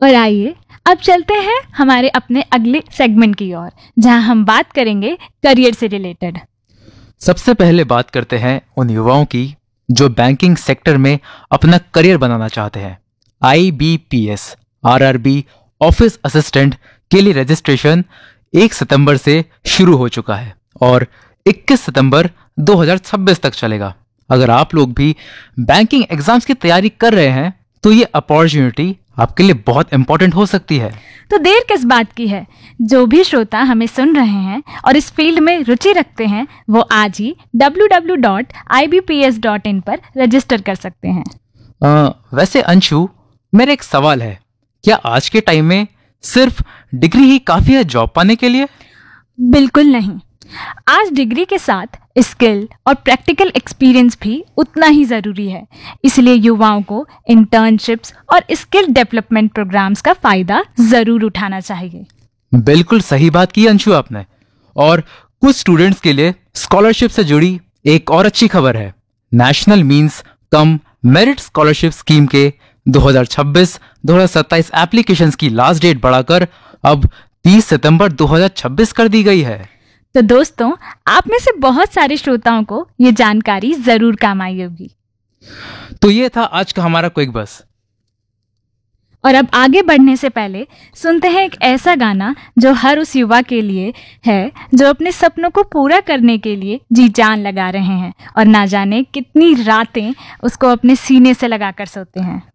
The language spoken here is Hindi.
और आइए अब चलते हैं हमारे अपने अगले सेगमेंट की ओर, जहां हम बात करेंगे करियर से रिलेटेड। सबसे पहले बात करते हैं उन युवाओं की जो बैंकिंग सेक्टर में अपना करियर बनाना चाहते हैं। IBPS RRB ऑफिस असिस्टेंट के लिए रजिस्ट्रेशन 1 सितंबर से शुरू हो चुका है और 21 सितंबर 2026 तक चलेगा। अगर आप लोग भी बैंकिंग एग्जाम्स की तैयारी कर रहे हैं तो ये अपॉर्चुनिटी आपके लिए बहुत इंपॉर्टेंट हो सकती है। तो देर किस बात की है? जो भी श्रोता हमें सुन रहे हैं और इस फील्ड में रुचि रखते हैं वो आज ही www.ibps.in पर रजिस्टर कर सकते हैं। वैसे अंशु, मेरा एक सवाल है, क्या आज के टाइम में सिर्फ डिग्री ही काफी है जॉब पाने के लिए? बिल्कुल नहीं। आज डिग्री के साथ स्किल और प्रैक्टिकल एक्सपीरियंस भी उतना ही ज़रूरी है। इसलिए युवाओं को इंटर्नशिप्स और स्किल डेवलपमेंट प्रोग्राम्स का फ़ायदा ज़रूर उठाना चाहिए। बिल्कुल सही बात की अंशु आपने। और कुछ स्टूडेंट्स के लिए स्कॉलरशिप से जुड़ी एक और अच्छी खबर है। National means cum merit scholarship scheme के 2026-2027 एप्लीकेशंस की लास्ट डेट बढ़ाकर अब 30 सितंबर 2026 कर दी गई है। तो दोस्तों, आप में से बहुत सारे श्रोताओं को ये जानकारी ज़रूर काम आई होगी। तो ये था आज का हमारा क्विक बस। और अब आगे बढ़ने से पहले सुनते हैं एक ऐसा गाना जो हर उस युवा के लिए है जो अपने सपनों को पूरा करने के लिए जी जान लगा रहे हैं और ना जाने कितनी रातें उसको अपने सीने से लगाकर सोते हैं।